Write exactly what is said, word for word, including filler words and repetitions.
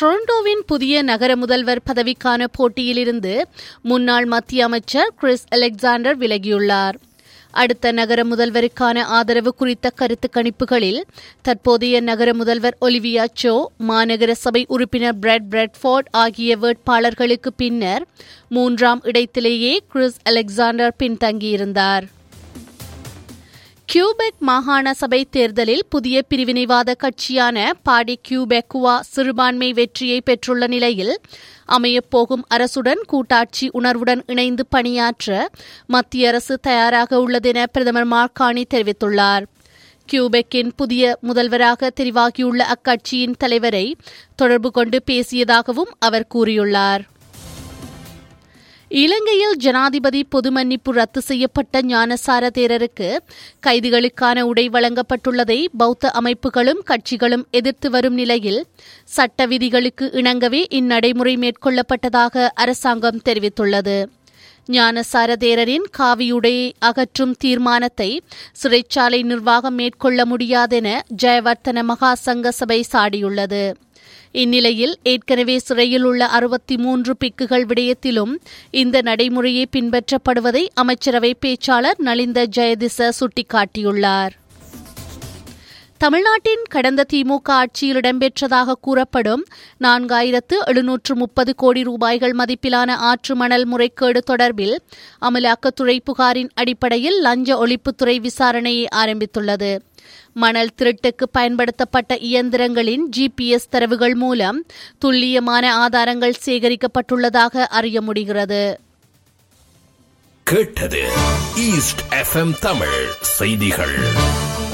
டொரண்டோவின் புதிய நகர முதல்வர் பதவிக்கான போட்டியிலிருந்து முன்னாள் மத்திய அமைச்சர் கிறிஸ் அலெக்சாண்டர் விலகியுள்ளார். அடுத்த நகர முதல்வருக்கான ஆதரவு குறித்த கருத்து கணிப்புகளில் தற்போதைய நகர முதல்வர் ஒலிவியா சோ, மாநகர சபை உறுப்பினர் பிரெட் பிரெட்ஃபோர்ட் ஆகிய வேட்பாளர்களுக்கு பின்னர் மூன்றாம் இடத்திலேயே கிறிஸ் அலெக்சாண்டர் பின்தங்கியிருந்தார். கியூபெக் மாகாண சபை தேர்தலில் புதிய பிரிவினைவாத கட்சியான பாடி கியூபெக்குவா சிறுபான்மை வெற்றியை பெற்றுள்ள நிலையில் அமையப்போகும் அரசுடன் கூட்டாட்சி உணர்வுடன் இணைந்து பணியாற்ற மத்திய அரசு தயாராக உள்ளதென பிரதமர் மார்கானி தெரிவித்துள்ளார். கியூபெக்கின் புதிய முதல்வராக தெரிவாகியுள்ள அக்கட்சியின் தலைவரை தொடர்பு கொண்டு பேசியதாகவும் அவர் கூறியுள்ளார். இலங்கையில் ஜனாதிபதி பொது மன்னிப்பு ரத்து செய்யப்பட்ட ஞானசார தேரருக்கு கைதிகளுக்கான உடை வழங்கப்பட்டுள்ளதை பௌத்த அமைப்புகளும் கட்சிகளும் எதிர்த்து வரும் நிலையில் சட்ட விதிகளுக்கு இணங்கவே இந்நடைமுறை மேற்கொள்ளப்பட்டதாக அரசாங்கம் தெரிவித்துள்ளது. ஞானசார தேரரின் காவியுடையை அகற்றும் தீர்மானத்தை சிறைச்சாலை நிர்வாகம் மேற்கொள்ள முடியாதென ஜெயவர்த்தன மகா சங்க சபை சாடியுள்ளது. இந்நிலையில் ஏற்கனவே சிறையில் உள்ள அறுபத்தி மூன்று பிக்குகள் விடயத்திலும் இந்த நடைமுறையை பின்பற்றப்படுவதை அமைச்சரவை பேச்சாளர் நலிந்த ஜெயதிச சுட்டிக்காட்டியுள்ளார். தமிழ்நாட்டின் கடந்த திமுக ஆட்சியில் இடம்பெற்றதாக கூறப்படும் நான்காயிரத்து எழுநூற்று முப்பது கோடி ரூபாய்கள் மதிப்பிலான ஆற்று மணல் முறைகேடு தொடர்பில் அமலாக்கத்துறை புகாரின் அடிப்படையில் லஞ்ச ஒழிப்புத்துறை விசாரணையை ஆரம்பித்துள்ளது. மணல் திருட்டுக்கு பயன்படுத்தப்பட்ட இயந்திரங்களின் ஜிபிஎஸ் தரவுகள் மூலம் துல்லியமான ஆதாரங்கள் சேகரிக்கப்பட்டுள்ளதாக அறிய முடிகிறது. கேட்டது ஈஸ்ட் எஃப்எம் தமிழ் செய்திகள்.